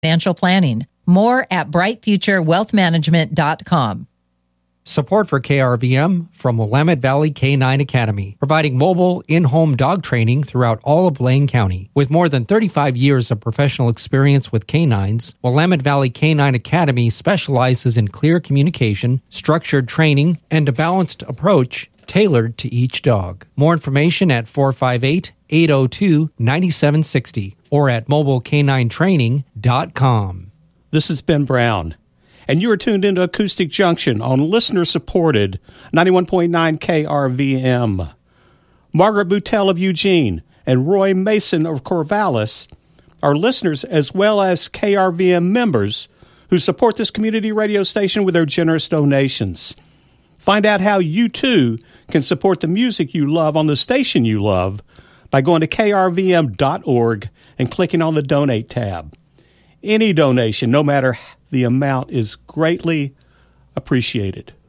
financial planning. More at brightfuturewealthmanagement.com. Support for KRVM from Willamette Valley K9 Academy, providing mobile, in-home dog training throughout all of Lane County. With more than 35 years of professional experience with canines, Willamette Valley K9 Academy specializes in clear communication, structured training, and a balanced approach tailored to each dog. More information at 458-802-9760 or at mobileK9training.com. This is Ben Brown, and you are tuned into Acoustic Junction on listener-supported 91.9 KRVM. Margaret Boutel of Eugene and Roy Mason of Corvallis are listeners as well as KRVM members who support this community radio station with their generous donations. Find out how you, too, can support the music you love on the station you love by going to krvm.org and clicking on the Donate tab. Any donation, no matter the amount, is greatly appreciated.